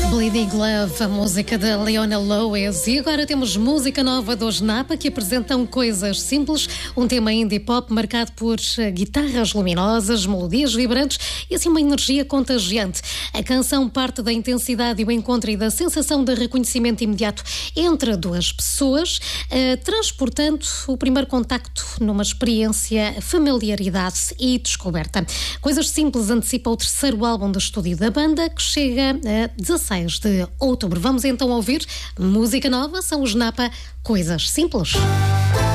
Bleeding Love, a música da Leona Lewis. E agora temos música nova dos Napa, que apresentam Coisas Simples, um tema indie pop marcado por guitarras luminosas, melodias vibrantes e assim uma energia contagiante. A canção parte da intensidade e o encontro e da sensação de reconhecimento imediato entre duas pessoas, transportando o primeiro contacto numa experiência, familiaridade e descoberta. Coisas Simples antecipa o terceiro álbum de estúdio da banda, que chega a 16 de outubro. Vamos então ouvir música nova, são os Napa, Coisas Simples.